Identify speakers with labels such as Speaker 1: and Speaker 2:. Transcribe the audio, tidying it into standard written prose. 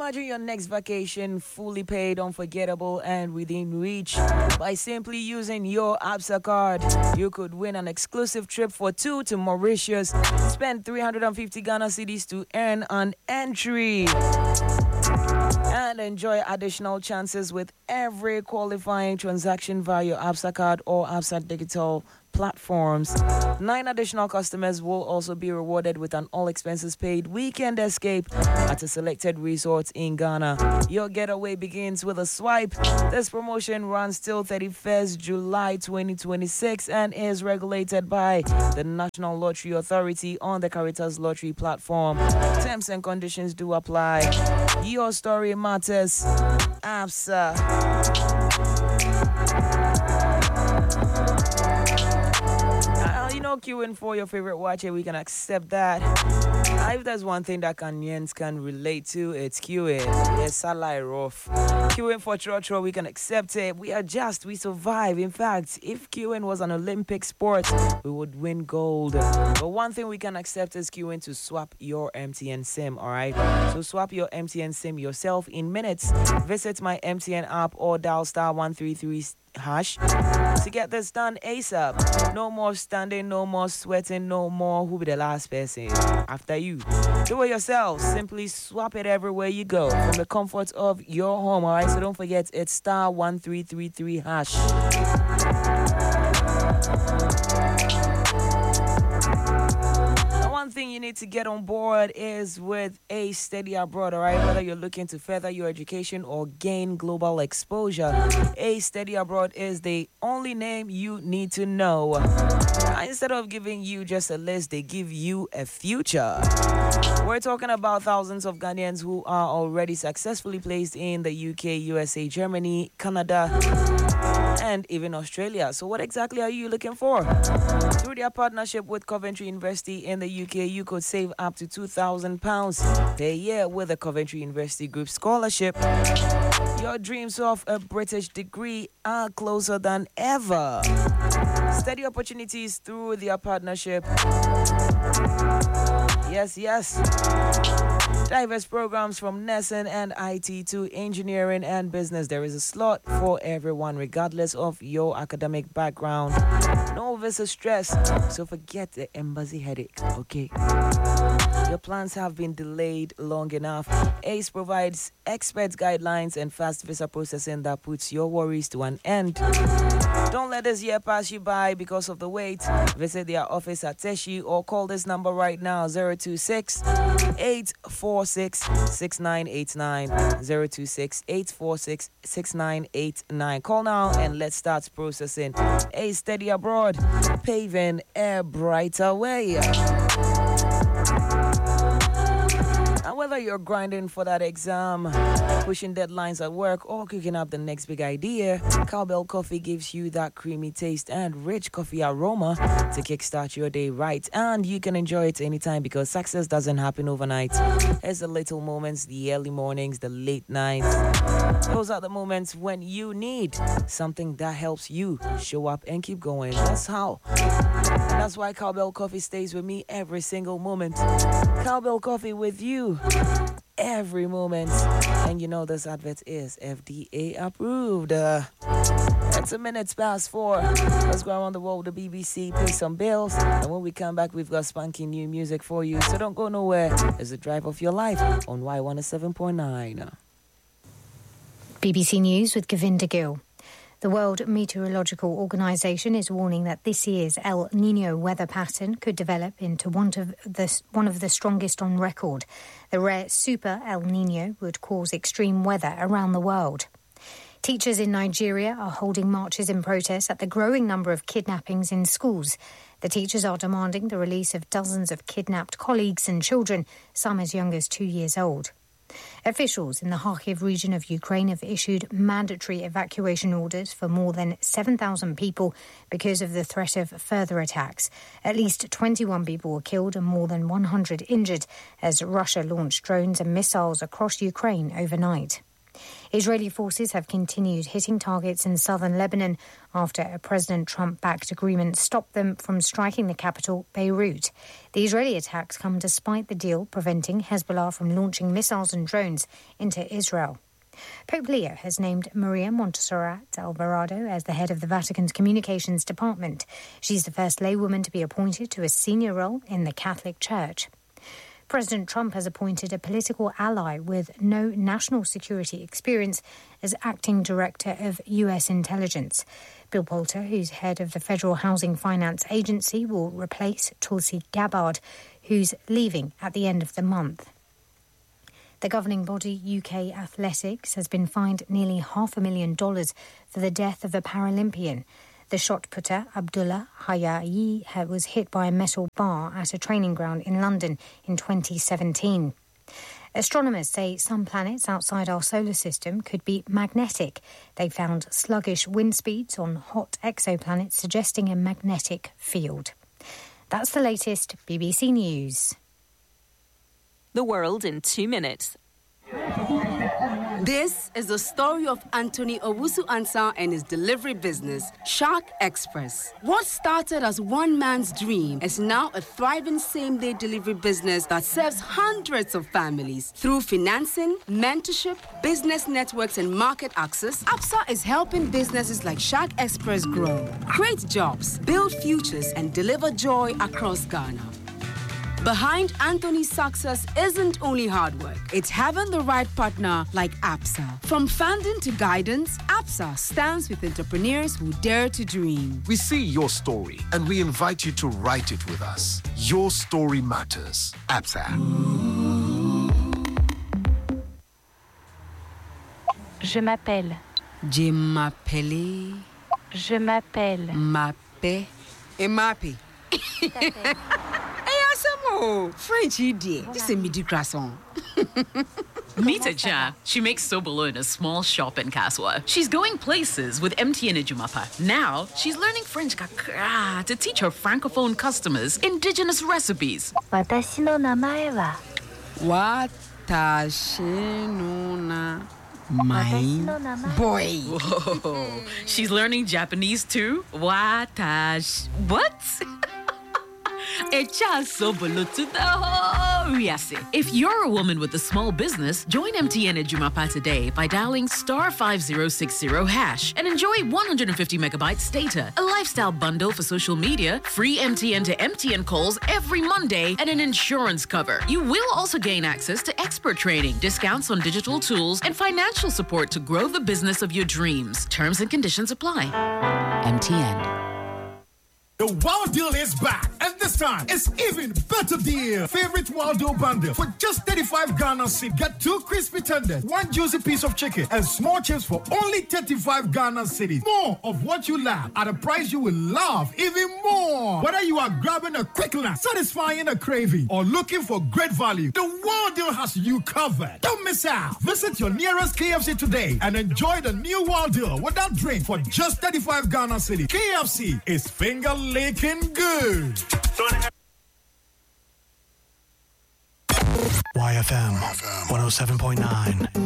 Speaker 1: Imagine your next vacation fully paid, unforgettable, and within reach. By simply using your Absa card, you could win an exclusive trip for two to Mauritius. Spend 350 Ghana cedis to earn an entry. And enjoy additional chances with every qualifying transaction via your Absa card or Absa digital platforms. 9 additional customers will also be rewarded with an all-expenses-paid weekend escape at a selected resort in Ghana. Your getaway begins with a swipe. This promotion runs till 31st July 2026 and is regulated by the National Lottery Authority on the Caritas Lottery platform. Terms and conditions do apply. Your story matters. Absa. Queuing for your favorite watcher, we can accept that. If there's one thing that Ghanaians can relate to, it's queuing. Yes, I like rough. Queuing for Trotro, we can accept it. We adjust, we survive. In fact, if queuing was an Olympic sport, we would win gold. But one thing we can accept is queuing to swap your MTN SIM, alright? So swap your MTN SIM yourself in minutes. Visit my MTN app or dial *133# to get this done ASAP. No more standing, no more sweating, no more who be the last person after you. Do it yourself. Simply swap it everywhere you go from the comfort of your home. Alright, so don't forget it's *1333#. One thing you need to get on board is with A Study Abroad, alright? Whether you're looking to further your education or gain global exposure, A Study Abroad is the only name you need to know. Instead of giving you just a list, they give you a future. We're talking about thousands of Ghanaians who are already successfully placed in the UK, USA, Germany, Canada, and even Australia. So what exactly are you looking for? Through their partnership with Coventry University in the UK, you could save up to £2,000 per year with a Coventry University Group scholarship. Your dreams of a British degree are closer than ever. Study opportunities through their partnership. Yes. Diverse programs from nursing and IT to engineering and business. There is a slot for everyone, regardless of your academic background. No visa stress, so forget the embassy headache, okay? Your plans have been delayed long enough. ACE provides expert guidelines and fast visa processing that puts your worries to an end. Don't let this year pass you by because of the wait. Visit their office at Teshi or call this number right now, 026-846-6989, 026-846-6989. Call now and let's start processing. A Study Abroad, paving a brighter way. And whether you're grinding for that exam, pushing deadlines at work, or cooking up the next big idea, Cowbell Coffee gives you that creamy taste and rich coffee aroma to kickstart your day right. And you can enjoy it anytime because success doesn't happen overnight. It's the little moments, the early mornings, the late nights. Those are the moments when you need something that helps you show up and keep going. That's how. And that's why Cowbell Coffee stays with me every single moment. Cowbell Coffee with you every moment. And you know this advert is FDA approved. It's 4:01. Let's go around the world with the BBC, pay some bills, and when we come back, we've got spanking new music for you. So don't go nowhere. It's the drive of your life on Y107.9.
Speaker 2: BBC News with Govinda Gill. The World Meteorological Organization is warning that this year's El Niño weather pattern could develop into one of the strongest on record. The rare Super El Niño would cause extreme weather around the world. Teachers in Nigeria are holding marches in protest at the growing number of kidnappings in schools. The teachers are demanding the release of dozens of kidnapped colleagues and children, some as young as 2 years old. Officials in the Kharkiv region of Ukraine have issued mandatory evacuation orders for more than 7,000 people because of the threat of further attacks. At least 21 people were killed and more than 100 injured as Russia launched drones and missiles across Ukraine overnight. Israeli forces have continued hitting targets in southern Lebanon after a President Trump-backed agreement stopped them from striking the capital, Beirut. The Israeli attacks come despite the deal preventing Hezbollah from launching missiles and drones into Israel. Pope Leo has named Maria Montserrat Alvarado as the head of the Vatican's communications department. She's the first laywoman to be appointed to a senior role in the Catholic Church. President Trump has appointed a political ally with no national security experience as acting director of U.S. intelligence. Bill Poulter, who's head of the Federal Housing Finance Agency, will replace Tulsi Gabbard, who's leaving at the end of the month. The governing body, UK Athletics, has been fined nearly $500,000 for the death of a Paralympian. The shot putter, Abdullah Hayayi, was hit by a metal bar at a training ground in London in 2017. Astronomers say some planets outside our solar system could be magnetic. They found sluggish wind speeds on hot exoplanets suggesting a magnetic field. That's the latest BBC News.
Speaker 3: The world in 2 minutes.
Speaker 4: This is the story of Anthony Owusu-Ansah and his delivery business, Shark Express. What started as one man's dream is now a thriving same-day delivery business that serves hundreds of families. Through financing, mentorship, business networks, and market access, APSA is helping businesses like Shark Express grow, create jobs, build futures, and deliver joy across Ghana. Behind Anthony's success isn't only hard work. It's having the right partner like APSA. From funding to guidance, APSA stands with entrepreneurs who dare to dream.
Speaker 5: We see your story and we invite you to write it with us. Your story matters. APSA.
Speaker 6: Je m'appelle.
Speaker 4: Je m'appelle.
Speaker 6: Je m'appelle.
Speaker 4: Mape. Et Mape. Oh, French dear. This is midi croissant.
Speaker 7: Meet Aja. She makes Sobolo in a small shop in Kaswa. She's going places with MTN Ejumapa. Now, she's learning French kakra to teach her francophone customers indigenous recipes.
Speaker 6: Watashi no namae wa.
Speaker 4: Watashi no namae. Boy.
Speaker 7: Whoa. She's learning Japanese too? Watashi. What? If you're a woman with a small business, join MTN Ejumapa today by dialing *5060# and enjoy 150 megabytes data, a lifestyle bundle for social media, free MTN to MTN calls every Monday, and an insurance cover. You will also gain access to expert training, discounts on digital tools, and financial support to grow the business of your dreams. Terms and conditions apply. MTN.
Speaker 8: The Wild Deal is back, and this time it's even better deal. Favorite Wild Deal bundle for just 35 Ghana cedis. Get 2 crispy tenders, 1 juicy piece of chicken, and small chips for only 35 Ghana cedis. More of what you love at a price you will love even more. Whether you are grabbing a quick lunch, satisfying a craving, or looking for great value, the Wild Deal has you covered. Don't miss out. Visit your nearest KFC today and enjoy the new Wild Deal without drink for just 35 Ghana cedis. KFC is finger licking good.
Speaker 9: YFM 107.9.